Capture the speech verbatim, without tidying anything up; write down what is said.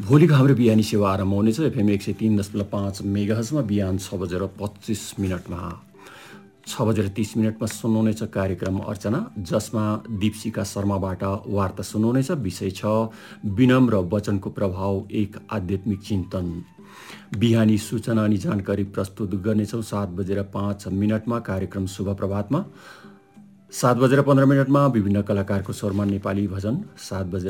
भोलिको हाम्रो बिहानी सेवा आरम्भ हुनेछ एफएम एक सय तीन दशमलव पाँच मेगाहर्जमा बिहान छ बजेर पच्चिस मिनटमा। छ बजेर तिस मिनटमा सुन्नुहुनेछ कार्यक्रम अर्चना, जसमा दीप्सिका शर्माबाट वार्ता सुन्नुहुनेछ। विषय छ विनम्र वचनको प्रभाव, एक आध्यात्मिक चिन्तन। बिहानी सूचना अनि जानकारी प्रस्तुत गर्नेछौँ सात बजेर पाँच मिनटमा कार्यक्रम शुभ प्रभातमा। सात बजेर पन्ध्र मिनटमा विभिन्न कलाकारको स्वरमा नेपाली भजन। सात बजेर